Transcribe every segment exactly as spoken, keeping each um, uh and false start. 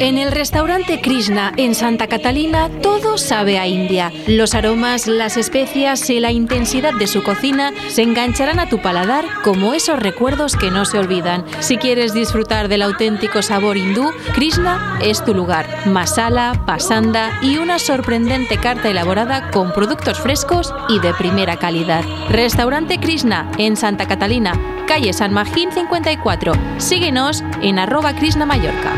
En el restaurante Krishna en Santa Catalina todo sabe a India. Los aromas, las especias y la intensidad de su cocina se engancharán a tu paladar como esos recuerdos que no se olvidan. Si quieres disfrutar del auténtico sabor hindú, Krishna es tu lugar. Masala, pasanda y una sorprendente carta elaborada con productos frescos y de primera calidad. Restaurante Krishna en Santa Catalina, calle San Magín cincuenta y cuatro. Síguenos en arroba Krishna Mallorca.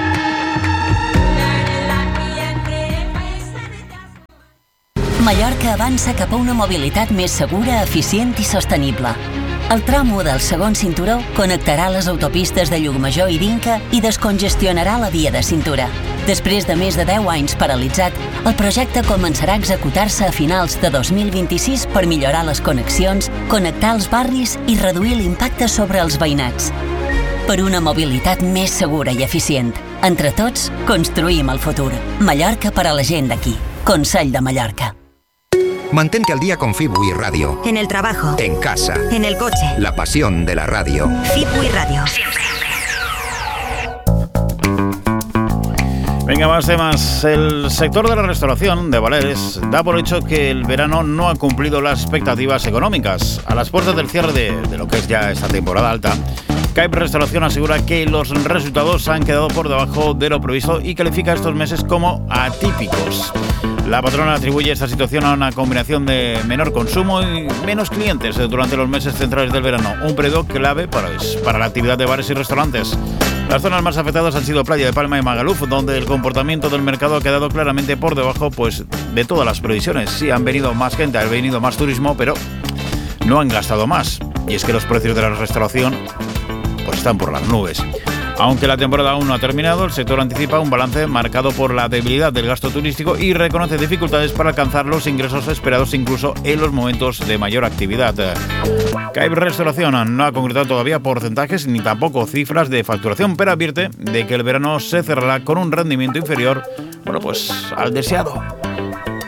Mallorca avança cap a una mobilitat més segura, eficient i sostenible. El tram u del segon cinturó connectarà les autopistes de Llucmajor i d'Inca i descongestionarà la via de cintura. Després de més de deu anys paralitzat, el projecte començarà a executar-se a finals de dos mil vint-i-sis per millorar les connexions, connectar els barris i reduir l'impacte sobre els veïnats. Per una mobilitat més segura i eficient. Entre tots, construïm el futur. Mallorca per a la gent d'aquí. Consell de Mallorca. Mantente al día con Fibui Radio. En el trabajo. En casa. En el coche. La pasión de la radio. Fibui Radio. Venga, más temas. El sector de la restauración de Baleares da por hecho que el verano no ha cumplido las expectativas económicas. A las puertas del cierre de, de lo que es ya esta temporada alta, C A I P Restauración asegura que los resultados han quedado por debajo de lo previsto y califica estos meses como atípicos. La patrona atribuye esta situación a una combinación de menor consumo y menos clientes durante los meses centrales del verano, un periodo clave para, para la actividad de bares y restaurantes. Las zonas más afectadas han sido Playa de Palma y Magaluf, donde el comportamiento del mercado ha quedado claramente por debajo pues, de todas las previsiones. Sí, han venido más gente, ha venido más turismo, pero no han gastado más. Y es que los precios de la restauración pues, están por las nubes. Aunque la temporada aún no ha terminado, el sector anticipa un balance marcado por la debilidad del gasto turístico y reconoce dificultades para alcanzar los ingresos esperados incluso en los momentos de mayor actividad. C A I P Restauración no ha concretado todavía porcentajes ni tampoco cifras de facturación, pero advierte de que el verano se cerrará con un rendimiento inferior, bueno, pues al deseado.